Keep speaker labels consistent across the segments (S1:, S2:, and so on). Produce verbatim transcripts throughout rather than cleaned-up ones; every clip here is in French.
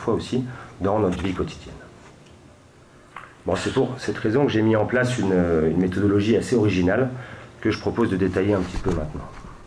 S1: parfois aussi, dans notre vie quotidienne. Bon, c'est pour cette raison que j'ai mis en place une, une méthodologie assez originale que je propose de détailler un petit peu maintenant.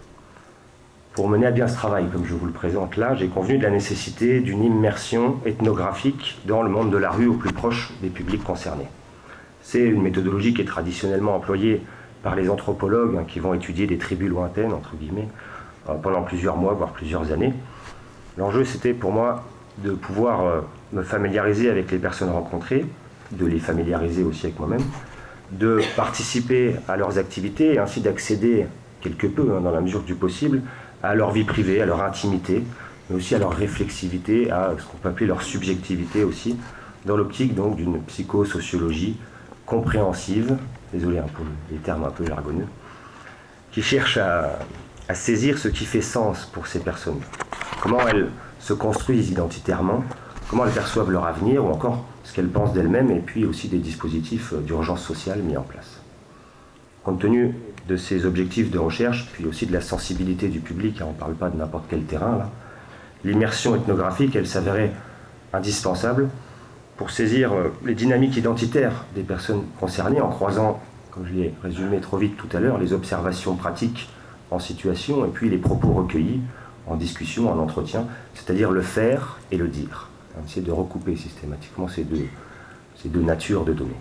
S1: Pour mener à bien ce travail, comme je vous le présente là, j'ai convenu de la nécessité d'une immersion ethnographique dans le monde de la rue au plus proche des publics concernés. C'est une méthodologie qui est traditionnellement employée par les anthropologues hein, qui vont étudier des tribus lointaines, entre guillemets, euh, pendant plusieurs mois, voire plusieurs années. L'enjeu, c'était pour moi de pouvoir euh, me familiariser avec les personnes rencontrées, de les familiariser aussi avec moi-même, de participer à leurs activités et ainsi d'accéder quelque peu, hein, dans la mesure du possible, à leur vie privée, à leur intimité, mais aussi à leur réflexivité, à ce qu'on peut appeler leur subjectivité aussi, dans l'optique donc d'une psychosociologie compréhensive, désolé hein, pour les termes un peu jargonneux, qui cherche à, à saisir ce qui fait sens pour ces personnes. Comment elles se construisent identitairement, comment elles perçoivent leur avenir, ou encore ce qu'elles pensent d'elles-mêmes, et puis aussi des dispositifs d'urgence sociale mis en place. Compte tenu de ces objectifs de recherche, puis aussi de la sensibilité du public, hein, on ne parle pas de n'importe quel terrain, là, l'immersion ethnographique, elle s'avérait indispensable pour saisir les dynamiques identitaires des personnes concernées en croisant, comme je l'ai résumé trop vite tout à l'heure, les observations pratiques en situation et puis les propos recueillis en discussion, en entretien, c'est-à-dire le faire et le dire. Essayer de recouper systématiquement ces deux, ces deux natures de données.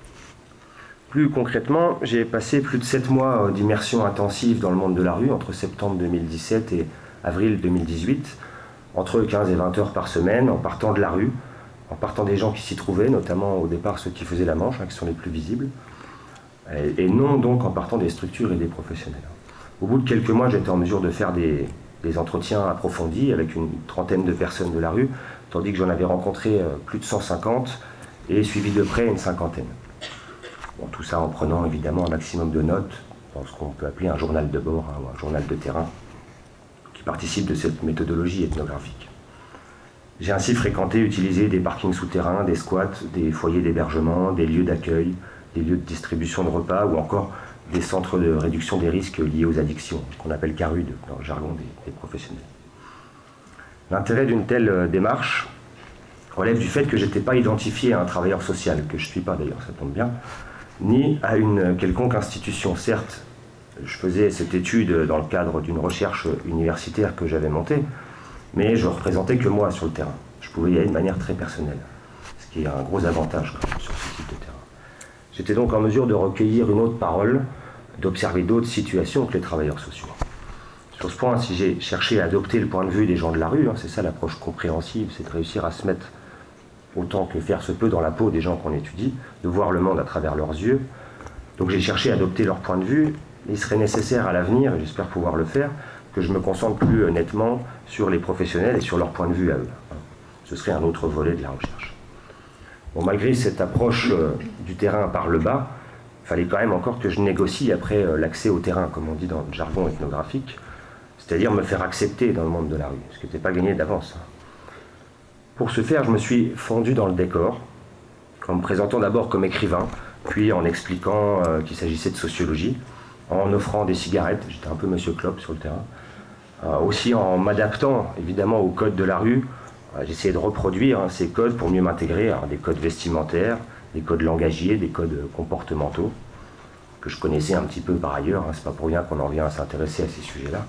S1: Plus concrètement, j'ai passé plus de sept mois d'immersion intensive dans le monde de la rue entre septembre deux mille dix-sept et avril deux mille dix-huit, entre quinze et vingt heures par semaine, en partant de la rue, en partant des gens qui s'y trouvaient, notamment au départ ceux qui faisaient la manche, hein, qui sont les plus visibles, et, et non donc en partant des structures et des professionnels. Au bout de quelques mois, j'étais en mesure de faire des, des entretiens approfondis avec une trentaine de personnes de la rue, tandis que j'en avais rencontré plus de cent cinquante et suivi de près une cinquantaine. Bon, tout ça en prenant évidemment un maximum de notes dans ce qu'on peut appeler un journal de bord, hein, ou un journal de terrain, qui participe de cette méthodologie ethnographique. J'ai ainsi fréquenté, utilisé des parkings souterrains, des squats, des foyers d'hébergement, des lieux d'accueil, des lieux de distribution de repas ou encore des centres de réduction des risques liés aux addictions, qu'on appelle C A R U D dans le jargon des, des professionnels. L'intérêt d'une telle démarche relève du fait que je n'étais pas identifié à un travailleur social, que je ne suis pas d'ailleurs, ça tombe bien, ni à une quelconque institution. Certes, je faisais cette étude dans le cadre d'une recherche universitaire que j'avais montée, mais je ne représentais que moi sur le terrain. Je pouvais y aller de manière très personnelle, ce qui est un gros avantage quand même, sur ce type de terrain. J'étais donc en mesure de recueillir une autre parole, d'observer d'autres situations que les travailleurs sociaux. Sur ce point, si j'ai cherché à adopter le point de vue des gens de la rue, hein, c'est ça l'approche compréhensive, c'est de réussir à se mettre autant que faire se peut dans la peau des gens qu'on étudie, de voir le monde à travers leurs yeux. Donc j'ai cherché à adopter leur point de vue. Il serait nécessaire à l'avenir, et j'espère pouvoir le faire, que je me concentre plus nettement sur les professionnels et sur leur point de vue à eux. Ce serait un autre volet de la recherche. Bon, malgré cette approche euh, du terrain par le bas, il fallait quand même encore que je négocie après euh, l'accès au terrain, comme on dit dans le jargon ethnographique, c'est-à-dire me faire accepter dans le monde de la rue, ce qui n'était pas gagné d'avance. Pour ce faire, je me suis fondu dans le décor, en me présentant d'abord comme écrivain, puis en expliquant euh, qu'il s'agissait de sociologie, en offrant des cigarettes, j'étais un peu monsieur Clope sur le terrain, euh, aussi en m'adaptant évidemment aux codes de la rue. euh, j'essayais de reproduire hein, ces codes pour mieux m'intégrer, hein, des codes vestimentaires, des codes langagiers, des codes comportementaux, que je connaissais un petit peu par ailleurs, hein, c'est pas pour rien qu'on en vient à s'intéresser à ces sujets-là.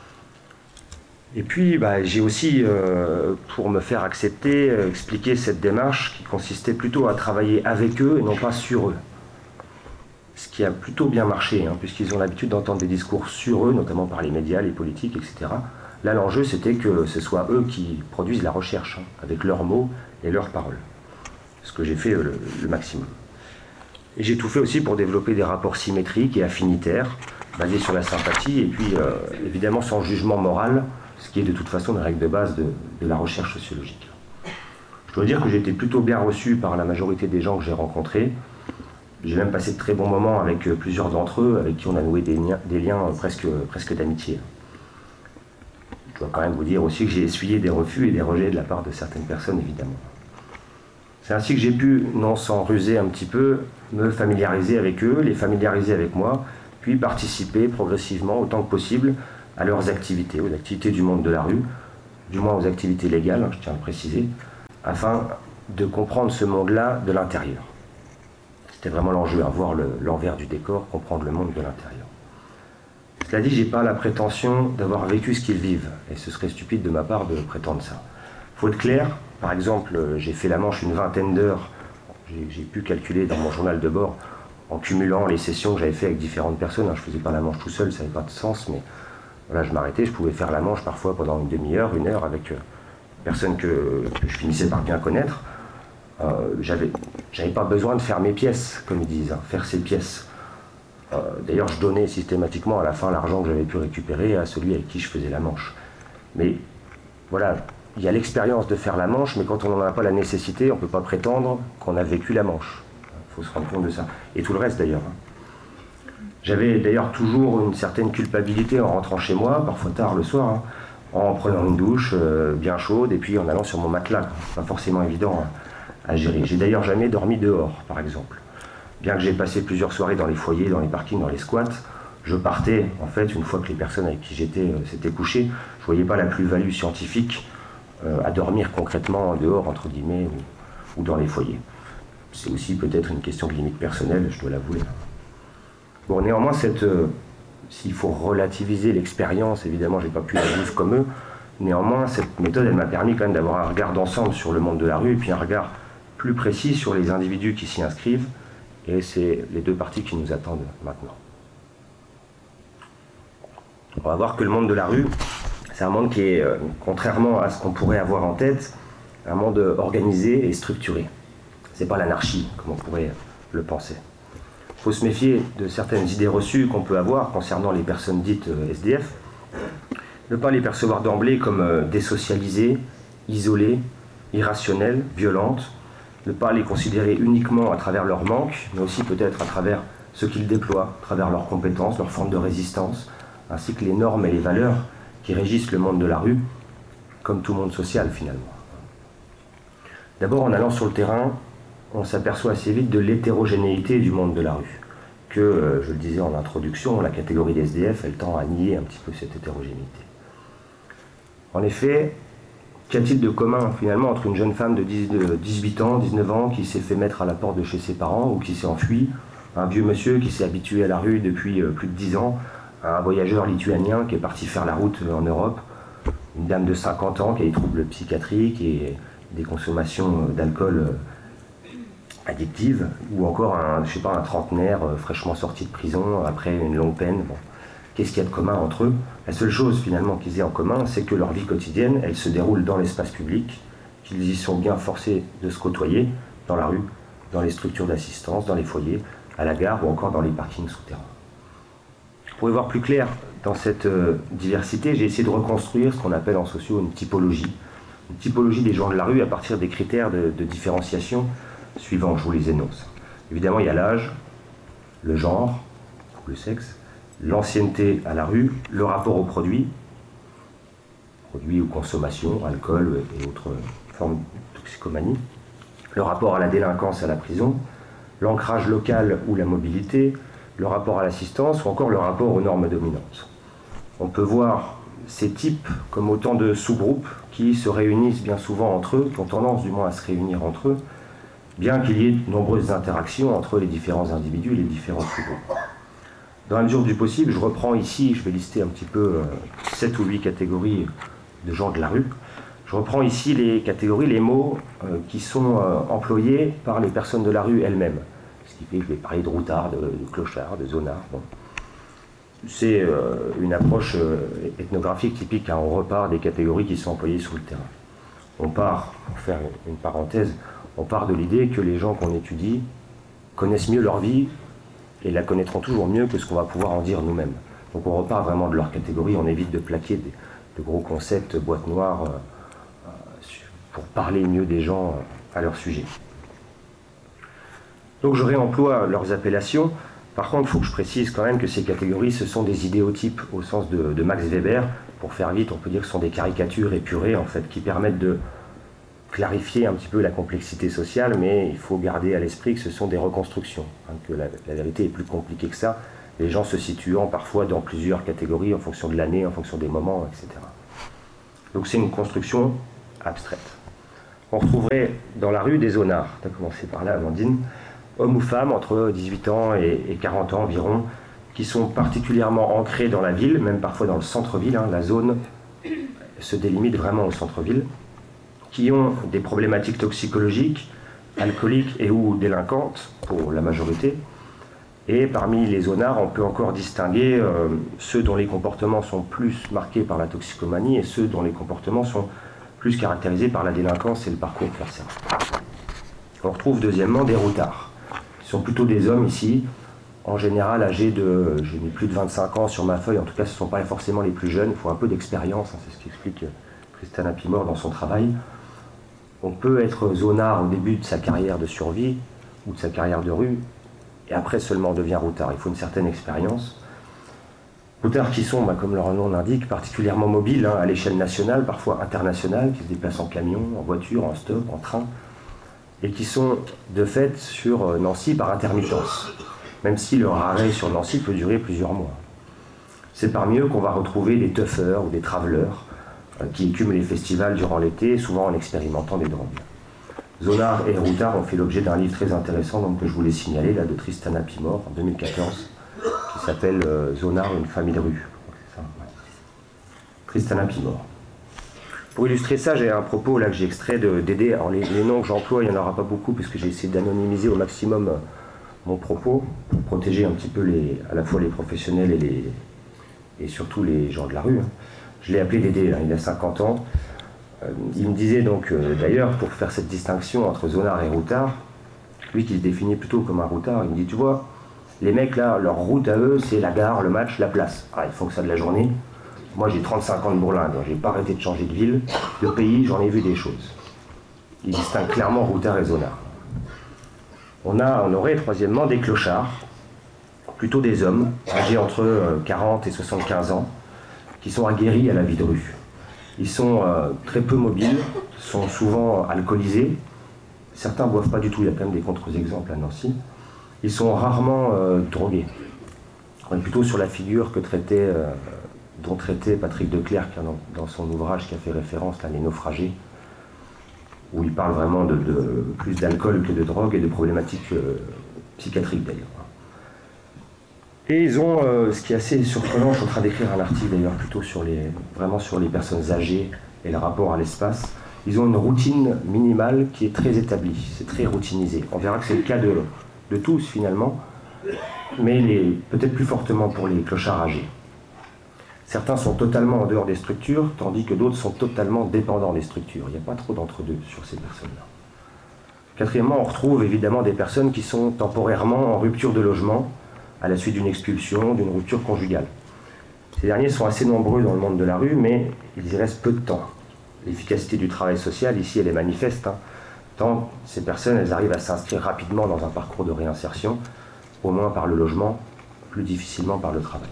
S1: Et puis, bah, j'ai aussi, euh, pour me faire accepter, euh, expliqué cette démarche qui consistait plutôt à travailler avec eux et non pas sur eux. Ce qui a plutôt bien marché, hein, puisqu'ils ont l'habitude d'entendre des discours sur eux, notamment par les médias, les politiques, et cetera. Là, l'enjeu, c'était que ce soit eux qui produisent la recherche, hein, avec leurs mots et leurs paroles. Ce que j'ai fait euh, le, le maximum. Et j'ai tout fait aussi pour développer des rapports symétriques et affinitaires, basés sur la sympathie, et puis, euh, évidemment, sans jugement moral, ce qui est de toute façon une règle de base de, de la recherche sociologique. Je dois dire que j'ai été plutôt bien reçu par la majorité des gens que j'ai rencontrés. J'ai même passé de très bons moments avec plusieurs d'entre eux, avec qui on a noué des liens, des liens presque, presque d'amitié. Je dois quand même vous dire aussi que j'ai essuyé des refus et des rejets de la part de certaines personnes, évidemment. C'est ainsi que j'ai pu, non sans ruser un petit peu, me familiariser avec eux, les familiariser avec moi, puis participer progressivement, autant que possible, à leurs activités, aux activités du monde de la rue, du moins aux activités légales, je tiens à le préciser, afin de comprendre ce monde-là de l'intérieur. C'était vraiment l'enjeu, hein, voir l'envers du décor, comprendre le monde de l'intérieur. Cela dit, je n'ai pas la prétention d'avoir vécu ce qu'ils vivent, et ce serait stupide de ma part de prétendre ça. Il faut être clair, par exemple, j'ai fait la Manche une vingtaine d'heures, j'ai pu calculer dans mon journal de bord, en cumulant les sessions que j'avais fait avec différentes personnes, hein, je ne faisais pas la Manche tout seul, ça n'avait pas de sens, mais voilà, je m'arrêtais, je pouvais faire la Manche parfois pendant une demi-heure, une heure, avec euh, personnes que, que je finissais par bien connaître. Euh, j'avais j'avais pas besoin de faire mes pièces, comme ils disent, hein, faire ses pièces. Euh, D'ailleurs, je donnais systématiquement à la fin l'argent que j'avais pu récupérer à celui avec qui je faisais la Manche. Mais voilà, il y a l'expérience de faire la Manche, mais quand on n'en a pas la nécessité, on ne peut pas prétendre qu'on a vécu la Manche. Il faut se rendre compte de ça. Et tout le reste d'ailleurs. J'avais d'ailleurs toujours une certaine culpabilité en rentrant chez moi, parfois tard le soir, hein, en prenant une douche euh, bien chaude et puis en allant sur mon matelas. Pas forcément évident à, à gérer. J'ai d'ailleurs jamais dormi dehors, par exemple. Bien que j'ai passé plusieurs soirées dans les foyers, dans les parkings, dans les squats, je partais, en fait, une fois que les personnes avec qui j'étais euh, s'étaient couchées, je ne voyais pas la plus-value scientifique euh, à dormir concrètement dehors, entre guillemets, ou, ou dans les foyers. C'est aussi peut-être une question de limite personnelle, je dois l'avouer. Bon, néanmoins, cette, euh, s'il faut relativiser l'expérience, évidemment, je n'ai pas pu la vivre comme eux, néanmoins, cette méthode, elle m'a permis quand même d'avoir un regard d'ensemble sur le monde de la rue, et puis un regard plus précis sur les individus qui s'y inscrivent, et c'est les deux parties qui nous attendent maintenant. On va voir que le monde de la rue, c'est un monde qui est, euh, contrairement à ce qu'on pourrait avoir en tête, un monde organisé et structuré. C'est pas l'anarchie, comme on pourrait le penser. Il faut se méfier de certaines idées reçues qu'on peut avoir concernant les personnes dites euh, S D F, ne pas les percevoir d'emblée comme euh, désocialisées, isolées, irrationnelles, violentes, ne pas les considérer uniquement à travers leur manque, mais aussi peut-être à travers ce qu'ils déploient, à travers leurs compétences, leurs formes de résistance, ainsi que les normes et les valeurs qui régissent le monde de la rue, comme tout monde social finalement. D'abord, en allant sur le terrain, on s'aperçoit assez vite de l'hétérogénéité du monde de la rue, que, euh, je le disais en introduction, la catégorie des S D F, elle tend à nier un petit peu cette hétérogénéité. En effet, qu'y a-t-il de commun finalement entre une jeune femme de dix-huit ans, dix-neuf ans, qui s'est fait mettre à la porte de chez ses parents ou qui s'est enfui, un vieux monsieur qui s'est habitué à la rue depuis euh, plus de dix ans, un voyageur lituanien qui est parti faire la route en Europe, une dame de cinquante ans qui a des troubles psychiatriques et des consommations d'alcool addictives, ou encore un, je sais pas, un trentenaire euh, fraîchement sorti de prison après une longue peine. Bon. Qu'est-ce qu'il y a de commun entre eux? La seule chose finalement qu'ils aient en commun, c'est que leur vie quotidienne, elle se déroule dans l'espace public, qu'ils y sont bien forcés de se côtoyer, dans la rue, dans les structures d'assistance, dans les foyers, à la gare ou encore dans les parkings souterrains. Pour y voir plus clair dans cette euh, diversité, j'ai essayé de reconstruire ce qu'on appelle en sociaux une typologie. Une typologie des gens de la rue à partir des critères de, de différenciation suivants, je vous les énonce. Évidemment, il y a l'âge, le genre, le sexe, l'ancienneté à la rue, le rapport aux produits, produits ou consommation, alcool et autres formes de toxicomanie, le rapport à la délinquance, à la prison, l'ancrage local ou la mobilité, le rapport à l'assistance ou encore le rapport aux normes dominantes. On peut voir ces types comme autant de sous-groupes qui se réunissent bien souvent entre eux, qui ont tendance du moins à se réunir entre eux, bien qu'il y ait de nombreuses interactions entre les différents individus et les différents sous-groupes. Dans la mesure du possible, je reprends ici, je vais lister un petit peu sept ou huit catégories de gens de la rue. Je reprends ici les catégories, les mots euh, qui sont euh, employés par les personnes de la rue elles-mêmes. Ce qui fait que je vais parler de routard, de, de clochard, de zonard. Bon. C'est euh, une approche euh, ethnographique typique, hein. On repart des catégories qui sont employées sur le terrain. On part, pour faire une parenthèse, on part de l'idée que les gens qu'on étudie connaissent mieux leur vie et la connaîtront toujours mieux que ce qu'on va pouvoir en dire nous-mêmes. Donc on repart vraiment de leur catégorie, on évite de plaquer des, de gros concepts, boîte noire, euh, pour parler mieux des gens à leur sujet. Donc je réemploie leurs appellations. Par contre, il faut que je précise quand même que ces catégories, ce sont des idéotypes au sens de, de Max Weber. Pour faire vite, on peut dire que ce sont des caricatures épurées, en fait, qui permettent de clarifier un petit peu la complexité sociale, mais il faut garder à l'esprit que ce sont des reconstructions, hein, que la, la vérité est plus compliquée que ça, les gens se situant parfois dans plusieurs catégories en fonction de l'année, en fonction des moments, et cetera. Donc c'est une construction abstraite. on retrouverait dans la rue des zonards, tu as commencé par là, Amandine, hommes ou femmes entre dix-huit ans et quarante ans environ, qui sont particulièrement ancrés dans la ville, même parfois dans le centre-ville, hein, la zone se délimite vraiment au centre-ville, qui ont des problématiques toxicologiques, alcooliques et ou délinquantes, pour la majorité. Et parmi les zonards, on peut encore distinguer euh, ceux dont les comportements sont plus marqués par la toxicomanie et ceux dont les comportements sont plus caractérisés par la délinquance et le parcours carcéral. On retrouve deuxièmement des routards. Ce sont plutôt des hommes ici, en général âgés de, j'ai mis plus de vingt-cinq ans sur ma feuille, en tout cas ce ne sont pas forcément les plus jeunes, il faut un peu d'expérience, hein, c'est ce qu'explique Tristana Pimor dans son travail. On peut être zonard au début de sa carrière de survie ou de sa carrière de rue, et après seulement on devient routard. Il faut une certaine expérience. Routards qui sont, bah, comme leur nom l'indique, particulièrement mobiles hein, à l'échelle nationale, parfois internationale, qui se déplacent en camion, en voiture, en stop, en train, et qui sont de fait sur Nancy par intermittence, même si leur arrêt sur Nancy peut durer plusieurs mois. C'est parmi eux qu'on va retrouver des tuffers ou des travelers euh, qui écument les festivals durant l'été, souvent en expérimentant des drogues. Zonards et routards ont fait l'objet d'un livre très intéressant donc, que je voulais signaler, là, de Tristana Pimor, en deux mille quatorze, qui s'appelle euh, Zonards, une famille de rue. Ça, ouais. Tristana Pimor. Pour illustrer ça, j'ai un propos là que j'ai extrait de Dédé. Alors les, les noms que j'emploie, il n'y en aura pas beaucoup puisque j'ai essayé d'anonymiser au maximum euh, mon propos pour protéger un petit peu les, à la fois les professionnels et, les, et surtout les gens de la rue. Hein. Je l'ai appelé Dédé, hein, il a cinquante ans. Euh, il me disait donc, euh, d'ailleurs, pour faire cette distinction entre zonard et routard, lui qui se définit plutôt comme un routard, il me dit, tu vois, les mecs là, leur route à eux, c'est la gare, le match, la place. Ah, ils font que ça de la journée. Moi, j'ai trente-cinq ans de bourlingue, j'ai pas arrêté de changer de ville, de pays, j'en ai vu des choses. Il distingue clairement routard et zonard. On, a, on aurait, troisièmement, des clochards, plutôt des hommes, âgés entre quarante et soixante-quinze ans, qui sont aguerris à la vie de rue. Ils sont euh, très peu mobiles, sont souvent alcoolisés. Certains ne boivent pas du tout, il y a quand même des contre-exemples à Nancy. Ils sont rarement euh, drogués. On est plutôt sur la figure que traitait, euh, dont traitait Patrick Declercq dans, dans son ouvrage qui a fait référence, là, Les naufragés, où il parle vraiment de, de plus d'alcool que de drogue et de problématiques euh, psychiatriques d'ailleurs. Et ils ont, euh, ce qui est assez surprenant, je suis en train d'écrire un article d'ailleurs plutôt sur les, vraiment sur les personnes âgées et le rapport à l'espace, ils ont une routine minimale qui est très établie, c'est très routinisé. On verra que c'est le cas de, de tous finalement, mais peut-être plus fortement pour les clochards âgés. Certains sont totalement en dehors des structures, tandis que d'autres sont totalement dépendants des structures. Il n'y a pas trop d'entre-deux sur ces personnes-là. Quatrièmement, on retrouve évidemment des personnes qui sont temporairement en rupture de logement, à la suite d'une expulsion, d'une rupture conjugale. Ces derniers sont assez nombreux dans le monde de la rue, mais ils y restent peu de temps. L'efficacité du travail social, ici, elle est manifeste, hein, tant ces personnes, elles arrivent à s'inscrire rapidement dans un parcours de réinsertion, au moins par le logement, plus difficilement par le travail.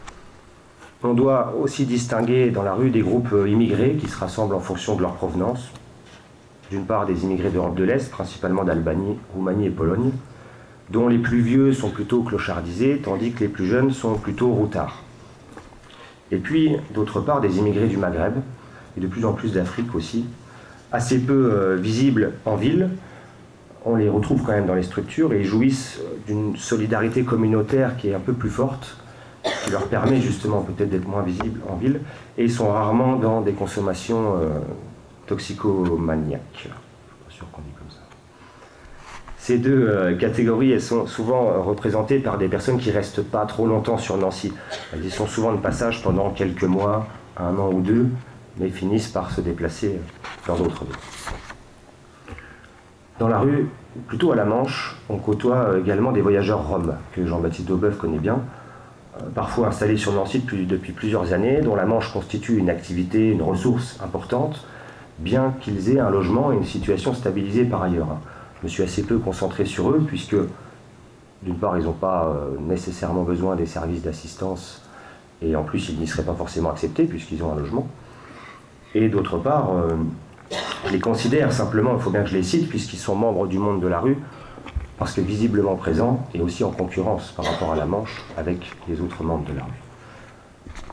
S1: On doit aussi distinguer dans la rue des groupes immigrés qui se rassemblent en fonction de leur provenance. D'une part, des immigrés d'Europe de l'Est, principalement d'Albanie, Roumanie et Pologne, dont les plus vieux sont plutôt clochardisés, tandis que les plus jeunes sont plutôt routards. Et puis, d'autre part, des immigrés du Maghreb, et de plus en plus d'Afrique aussi, assez peu euh, visibles en ville. On les retrouve quand même dans les structures, et ils jouissent d'une solidarité communautaire qui est un peu plus forte, qui leur permet justement peut-être d'être moins visibles en ville, et ils sont rarement dans des consommations euh, toxicomaniaques. Je ne suis pas sûr qu'on dit comme ça. Ces deux euh, catégories, elles sont souvent euh, représentées par des personnes qui ne restent pas trop longtemps sur Nancy. Elles y sont souvent de passage pendant quelques mois, un an ou deux, mais finissent par se déplacer dans d'autres villes. Dans la rue, plutôt à la Manche, on côtoie également des voyageurs roms, que Jean-Baptiste Daubeuf connaît bien, euh, parfois installés sur Nancy depuis, depuis plusieurs années, dont la Manche constitue une activité, une ressource importante, bien qu'ils aient un logement et une situation stabilisée par ailleurs. Je me suis assez peu concentré sur eux, puisque, d'une part, ils n'ont pas euh, nécessairement besoin des services d'assistance, et en plus, ils n'y seraient pas forcément acceptés, puisqu'ils ont un logement. Et d'autre part, euh, je les considère simplement, il faut bien que je les cite, puisqu'ils sont membres du monde de la rue, parce que visiblement présents, et aussi en concurrence par rapport à la Manche, avec les autres membres de la rue.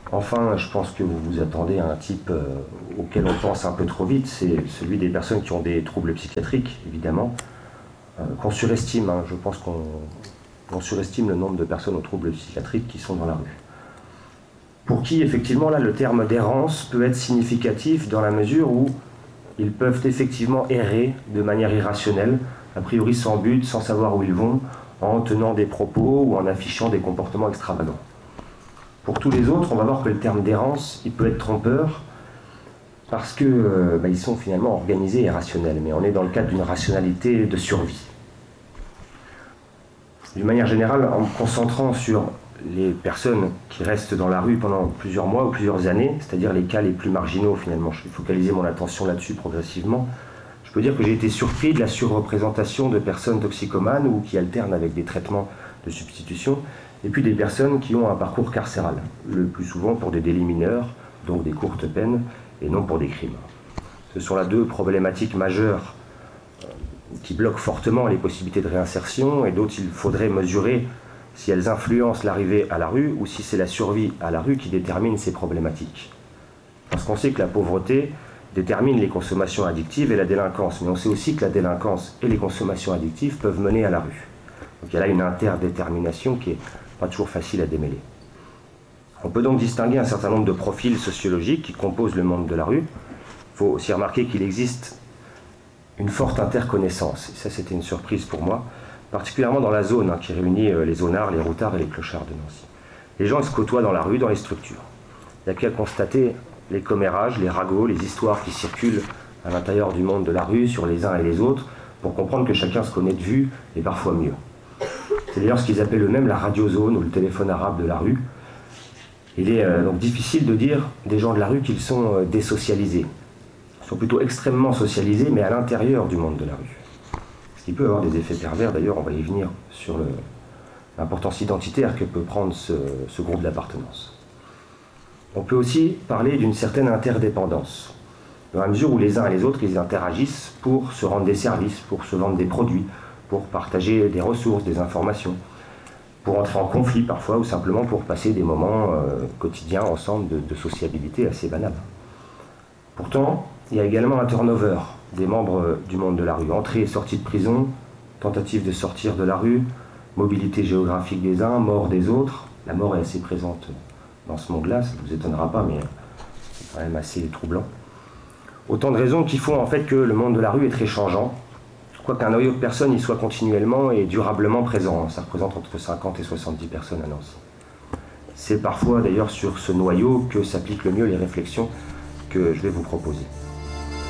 S1: Enfin, je pense que vous vous attendez à un type euh, auquel on pense un peu trop vite, c'est celui des personnes qui ont des troubles psychiatriques, évidemment, euh, qu'on surestime. Hein, je pense qu'on on surestime le nombre de personnes aux troubles psychiatriques qui sont dans la rue. Pour qui, effectivement, là, le terme d'errance peut être significatif dans la mesure où ils peuvent effectivement errer de manière irrationnelle, a priori sans but, sans savoir où ils vont, en tenant des propos ou en affichant des comportements extravagants. Pour tous les autres, on va voir que le terme d'errance, il peut être trompeur parce qu'ils euh, bah, sont finalement organisés et rationnels, mais on est dans le cadre d'une rationalité de survie. D'une manière générale, en me concentrant sur les personnes qui restent dans la rue pendant plusieurs mois ou plusieurs années, c'est-à-dire les cas les plus marginaux finalement, je vais focaliser mon attention là-dessus progressivement, je peux dire que j'ai été surpris de la surreprésentation de personnes toxicomanes ou qui alternent avec des traitements de substitution, et puis des personnes qui ont un parcours carcéral, le plus souvent pour des délits mineurs, donc des courtes peines, et non pour des crimes. Ce sont là deux problématiques majeures qui bloquent fortement les possibilités de réinsertion et d'autres il faudrait mesurer si elles influencent l'arrivée à la rue ou si c'est la survie à la rue qui détermine ces problématiques. Parce qu'on sait que la pauvreté détermine les consommations addictives et la délinquance, mais on sait aussi que la délinquance et les consommations addictives peuvent mener à la rue. Donc il y a là une interdétermination qui n'est pas toujours facile à démêler. On peut donc distinguer un certain nombre de profils sociologiques qui composent le monde de la rue. Il faut aussi remarquer qu'il existe une forte interconnaissance, et ça c'était une surprise pour moi, particulièrement dans la zone hein, qui réunit euh, les zonards, les routards et les clochards de Nancy. Les gens ils se côtoient dans la rue, dans les structures. Il n'y a qu'à constater les commérages, les ragots, les histoires qui circulent à l'intérieur du monde de la rue sur les uns et les autres pour comprendre que chacun se connaît de vue et parfois mieux. C'est d'ailleurs ce qu'ils appellent eux-mêmes la radiozone ou le téléphone arabe de la rue. Il est euh, donc difficile de dire des gens de la rue qu'ils sont euh, désocialisés. Ils sont plutôt extrêmement socialisés, mais à l'intérieur du monde de la rue. Ce qui peut avoir des effets pervers, d'ailleurs, on va y venir sur l'importance identitaire que peut prendre ce, ce groupe d'appartenance. On peut aussi parler d'une certaine interdépendance, dans la mesure où les uns et les autres, ils interagissent pour se rendre des services, pour se vendre des produits, pour partager des ressources, des informations, pour entrer en conflit parfois, ou simplement pour passer des moments euh, quotidiens ensemble de, de sociabilité assez banale. Pourtant, il y a également un turnover des membres du monde de la rue. Entrée et sortie de prison, tentative de sortir de la rue, mobilité géographique des uns, mort des autres. La mort est assez présente dans ce monde-là, ça ne vous étonnera pas, mais c'est quand même assez troublant. Autant de raisons qui font en fait que le monde de la rue est très changeant, quoique un noyau de personnes y soit continuellement et durablement présent. Ça représente entre cinquante et soixante-dix personnes à Nancy. C'est parfois d'ailleurs sur ce noyau que s'appliquent le mieux les réflexions que je vais vous proposer.